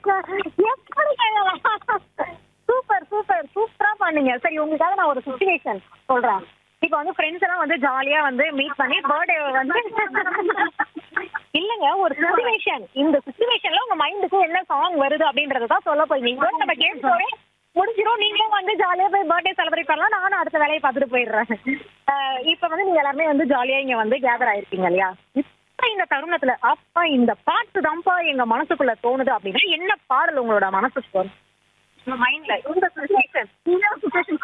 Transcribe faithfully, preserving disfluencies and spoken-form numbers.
Super super சூப்பரா பண்ணீங்க. சரி, உங்களுக்காக நான் ஒரு சுச்சுவேஷன் சொல்றேன். இப்ப வந்து ஃப்ரெண்ட்ஸ் எல்லாம் வந்து ஜாலியா வந்து மீட் பண்ணி பர்த்டே வந்து இல்லங்க, ஒரு சுச்சுவேஷன். இந்த சுச்சுவேஷன்ல உங்க மைண்டுக்கு என்ன சாங் வருது அப்படின்றத தான் சொல்ல போய் நீங்க நம்ம கேட்கவே முடிஞ்சிரும். நீங்களும் வந்து ஜாலியா போய் பர்த்டே செலிப்ரேட் பண்ணலாம். நானும் அடுத்த வேலையை பார்த்துட்டு போயிடுறேன். அஹ் இப்ப வந்து நீங்க எல்லாருமே வந்து ஜாலியா இங்க வந்து கேதர் ஆயிருக்கீங்க இல்லையா? இப்ப இந்த தருணத்துல அப்பா இந்த பாட்டு தான்ப்பா எங்க மனசுக்குள்ள தோணுது அப்படின்னா என்ன பாடல் உங்களோட மனசுக்கு வரும்? உங்க மைண்ட்ல இந்த சுச்சுவேஷன்